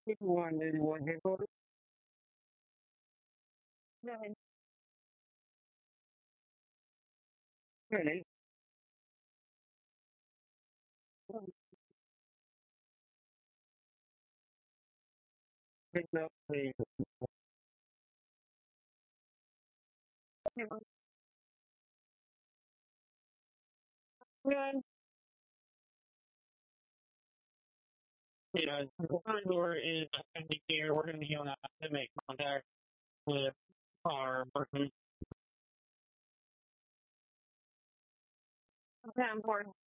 One is one here for really. Pick up the good. Yeah, the corridor is going to be here. We're going to be going out to make contact with our person. Okay, I'm bored.